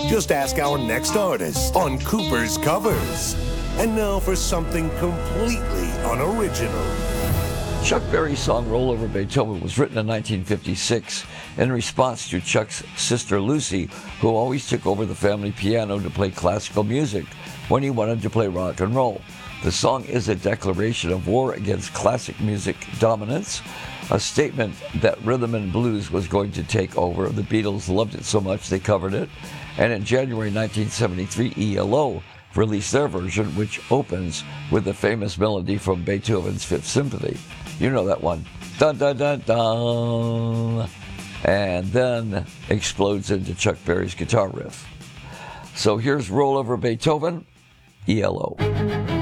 Just ask our next artist on Cooper's Covers. And now for something completely unoriginal. Chuck Berry's song Roll Over Beethoven was written in 1956 in response to Chuck's sister Lucy, who always took over the family piano to play classical music when he wanted to play rock and roll. The song is a declaration of war against classic music dominance, a statement that rhythm and blues was going to take over. The Beatles loved it so much they covered it, and in January 1973, ELO released their version, which opens with the famous melody from Beethoven's Fifth Symphony. You know that one. Dun dun dun dun. And then explodes into Chuck Berry's guitar riff. So here's Roll Over Beethoven, ELO.